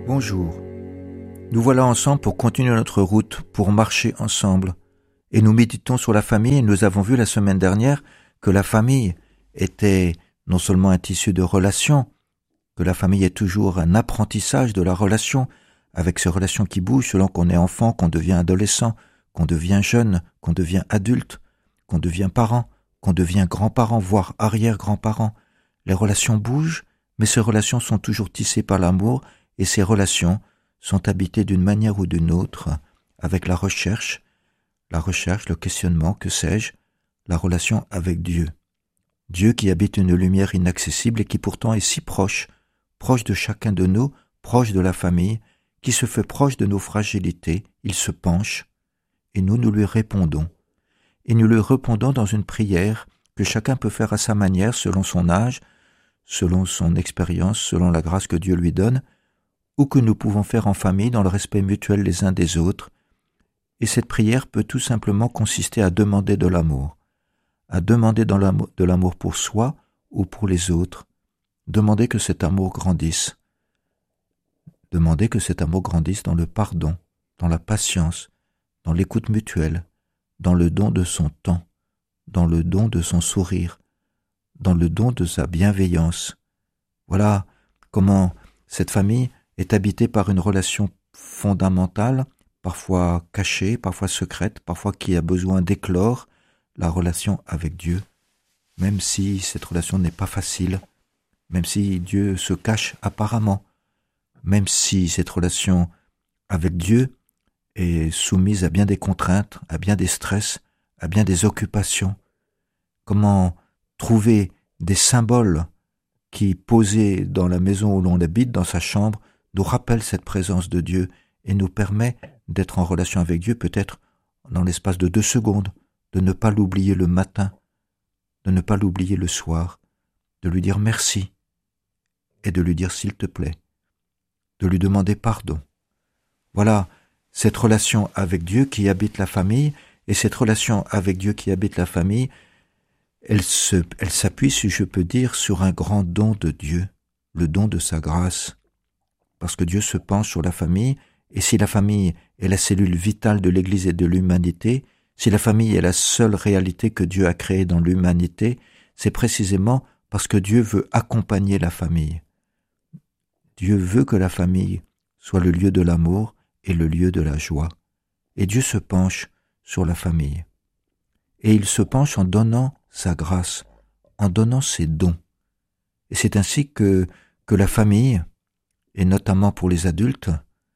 Bonjour, nous voilà ensemble pour continuer notre route, pour marcher ensemble. Et nous méditons sur la famille et nous avons vu la semaine dernière que la famille était non seulement un tissu de relations, que la famille est toujours un apprentissage de la relation, avec ces relations qui bougent selon qu'on est enfant, qu'on devient adolescent, qu'on devient jeune, qu'on devient adulte, qu'on devient parent, qu'on devient grand-parent, voire arrière-grand-parent. Les relations bougent, mais ces relations sont toujours tissées par l'amour et ces relations sont habitées d'une manière ou d'une autre avec la recherche, le questionnement, que sais-je, la relation avec Dieu. Dieu qui habite une lumière inaccessible et qui pourtant est si proche, proche de chacun de nous, proche de la famille, qui se fait proche de nos fragilités, il se penche, et nous lui répondons. Et nous lui répondons dans une prière que chacun peut faire à sa manière, selon son âge, selon son expérience, selon la grâce que Dieu lui donne, ou que nous pouvons faire en famille dans le respect mutuel les uns des autres. Et cette prière peut tout simplement consister à demander de l'amour, à demander de l'amour pour soi ou pour les autres, demander que cet amour grandisse, demander que cet amour grandisse dans le pardon, dans la patience, dans l'écoute mutuelle, dans le don de son temps, dans le don de son sourire, dans le don de sa bienveillance. Voilà comment cette famille est habitée par une relation fondamentale, parfois cachée, parfois secrète, parfois qui a besoin d'éclore, la relation avec Dieu, même si cette relation n'est pas facile, même si Dieu se cache apparemment, même si cette relation avec Dieu est soumise à bien des contraintes, à bien des stress, à bien des occupations. Comment trouver des symboles qui, posés dans la maison où l'on habite, dans sa chambre, nous rappellent cette présence de Dieu et nous permet d'être en relation avec Dieu, peut-être dans l'espace de 2 secondes, de ne pas l'oublier le matin, de ne pas l'oublier le soir, de lui dire merci et de lui dire s'il te plaît, de lui demander pardon. Voilà cette relation avec Dieu qui habite la famille, et cette relation avec Dieu qui habite la famille, elle s'appuie, si je peux dire, sur un grand don de Dieu, le don de sa grâce. Parce que Dieu se penche sur la famille, et si la famille est la cellule vitale de l'Église et de l'humanité, si la famille est la seule réalité que Dieu a créée dans l'humanité, c'est précisément parce que Dieu veut accompagner la famille. Dieu veut que la famille soit le lieu de l'amour et le lieu de la joie. Et Dieu se penche sur la famille. Et il se penche en donnant sa grâce, en donnant ses dons. Et c'est ainsi que la famille, et notamment pour les adultes,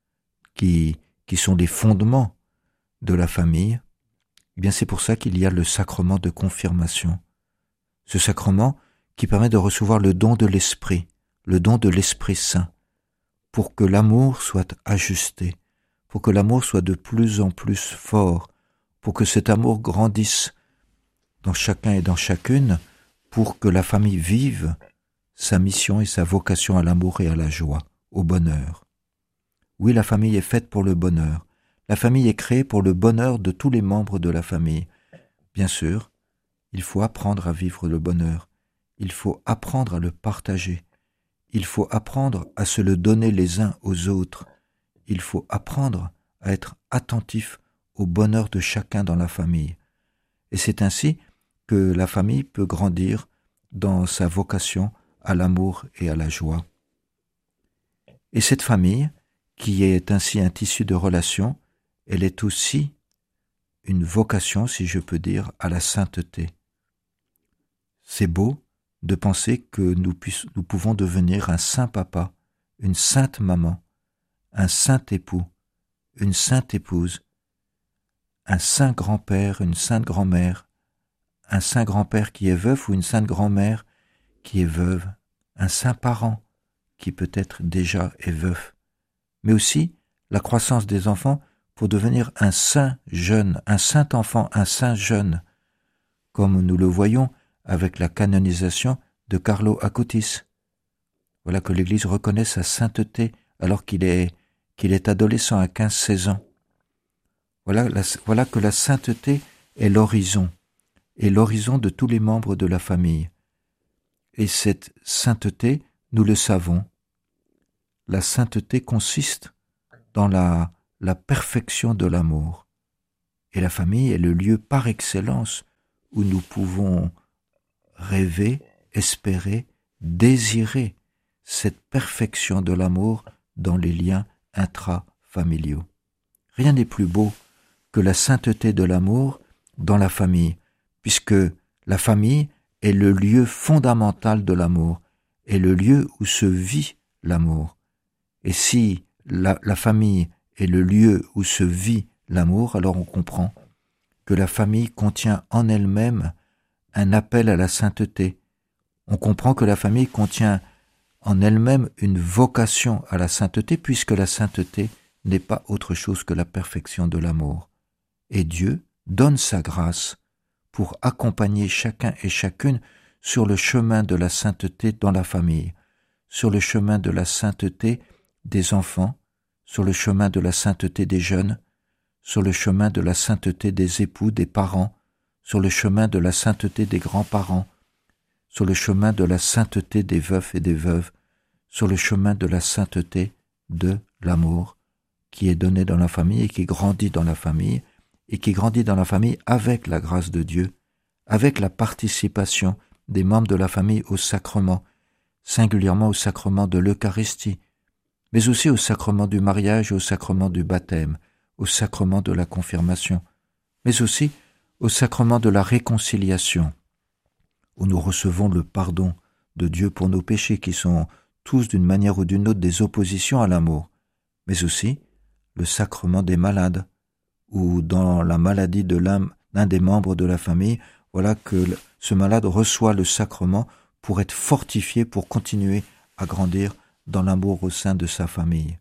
qui sont les fondements de la famille, eh bien c'est pour ça qu'il y a le sacrement de confirmation. Ce sacrement qui permet de recevoir le don de l'Esprit, le don de l'Esprit Saint, pour que l'amour soit ajusté, pour que l'amour soit de plus en plus fort, pour que cet amour grandisse dans chacun et dans chacune, pour que la famille vive sa mission et sa vocation à l'amour et à la joie, au bonheur. Oui, la famille est faite pour le bonheur. La famille est créée pour le bonheur de tous les membres de la famille. Bien sûr, il faut apprendre à vivre le bonheur. Il faut apprendre à le partager. Il faut apprendre à se le donner les uns aux autres. Il faut apprendre à être attentif au bonheur de chacun dans la famille. Et c'est ainsi que la famille peut grandir dans sa vocation à l'amour et à la joie. Et cette famille, qui est ainsi un tissu de relations, elle est aussi une vocation, si je peux dire, à la sainteté. C'est beau de penser que nous pouvons devenir un saint papa, une sainte maman, un saint époux, une sainte épouse, un saint grand-père, une sainte grand-mère, un saint grand-père qui est veuf ou une sainte grand-mère qui est veuve, un saint parent qui peut-être déjà est veuf, mais aussi la croissance des enfants pour devenir un saint jeune, un saint enfant, un saint jeune, comme nous le voyons avec la canonisation de Carlo Acutis. Voilà que l'Église reconnaît sa sainteté alors qu'il est adolescent à 15-16 ans. Voilà que la sainteté est l'horizon, et l'horizon de tous les membres de la famille. Et cette sainteté, nous le savons, la sainteté consiste dans la perfection de l'amour. Et la famille est le lieu par excellence où nous pouvons rêver, espérer, désirer cette perfection de l'amour dans les liens intrafamiliaux. Rien n'est plus beau que la sainteté de l'amour dans la famille, puisque la famille est le lieu fondamental de l'amour, est le lieu où se vit l'amour. Et si la famille est le lieu où se vit l'amour, alors on comprend que la famille contient en elle-même un appel à la sainteté. On comprend que la famille contient en elle-même une vocation à la sainteté, puisque la sainteté n'est pas autre chose que la perfection de l'amour. Et Dieu donne sa grâce pour accompagner chacun et chacune sur le chemin de la sainteté dans la famille, sur le chemin de la sainteté des enfants, sur le chemin de la sainteté des jeunes, sur le chemin de la sainteté des époux, des parents, sur le chemin de la sainteté des grands-parents, sur le chemin de la sainteté des veufs et des veuves, sur le chemin de la sainteté de l'amour qui est donné dans la famille et qui grandit dans la famille, et qui grandit dans la famille avec la grâce de Dieu, avec la participation des membres de la famille au sacrement, singulièrement au sacrement de l'Eucharistie, mais aussi au sacrement du mariage et au sacrement du baptême, au sacrement de la confirmation, mais aussi au sacrement de la réconciliation, où nous recevons le pardon de Dieu pour nos péchés qui sont tous d'une manière ou d'une autre des oppositions à l'amour, mais aussi le sacrement des malades, où dans la maladie de l'un des membres de la famille, voilà que ce malade reçoit le sacrement pour être fortifié, pour continuer à grandir dans l'amour au sein de sa famille.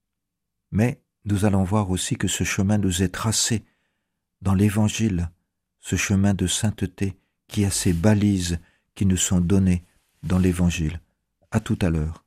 Mais nous allons voir aussi que ce chemin nous est tracé dans l'Évangile, ce chemin de sainteté qui a ses balises qui nous sont données dans l'Évangile. À tout à l'heure.